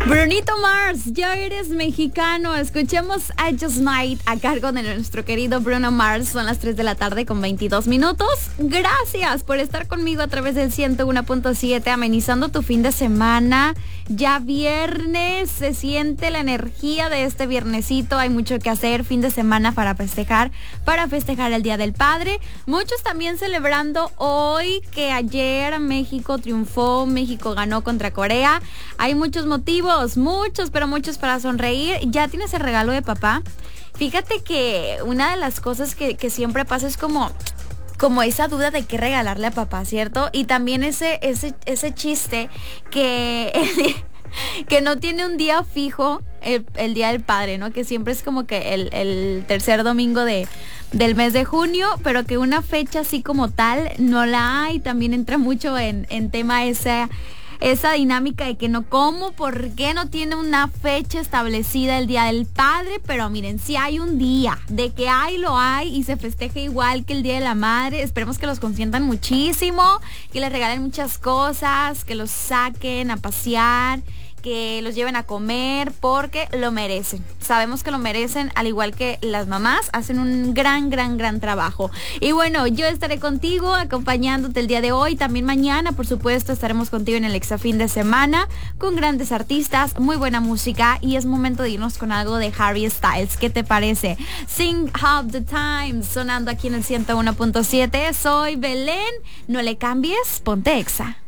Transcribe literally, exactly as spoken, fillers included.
Brunito Mars, ya eres mexicano. Escuchemos I Just Might a cargo de nuestro querido Bruno Mars. Son las tres de la tarde con veintidós minutos. Gracias por estar conmigo a través del ciento uno punto siete, amenizando tu fin de semana. Ya viernes, se siente la energía de este viernesito. Hay mucho que hacer, fin de semana para festejar, para festejar el Día del Padre. Muchos también celebrando hoy que ayer México triunfó, México ganó contra Corea. Hay muchos motivos, muchos, pero muchos para sonreír. ¿Ya tienes el regalo de papá? Fíjate que una de las cosas que, que siempre pasa es como... como esa duda de qué regalarle a papá, ¿cierto? Y también ese, ese, ese chiste que, que no tiene un día fijo, el, el Día del Padre, ¿no? Que siempre es como que el, el tercer domingo de, del mes de junio, pero que una fecha así como tal no la hay. También entra mucho en, en tema esa... esa dinámica de que no, ¿cómo? ¿Por qué no tiene una fecha establecida el Día del Padre? Pero miren, si hay un día, de que hay, lo hay, y se festeja igual que el Día de la Madre. Esperemos que los consientan muchísimo, que les regalen muchas cosas, que los saquen a pasear, que los lleven a comer, porque lo merecen. Sabemos que lo merecen, al igual que las mamás, hacen un gran, gran, gran trabajo. Y bueno, yo estaré contigo, acompañándote el día de hoy. También mañana, por supuesto, estaremos contigo en el Exa Fin de Semana, con grandes artistas, muy buena música, y es momento de irnos con algo de Harry Styles. ¿Qué te parece? Sing Half the Time, sonando aquí en el ciento uno punto siete. Soy Belén, no le cambies, ponte Exa.